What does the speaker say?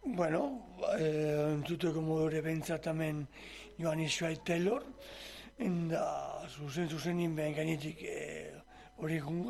Bueno, entzuteko modure bentsatamen joan Israel Taylor, eta zuzen behin gainetik hori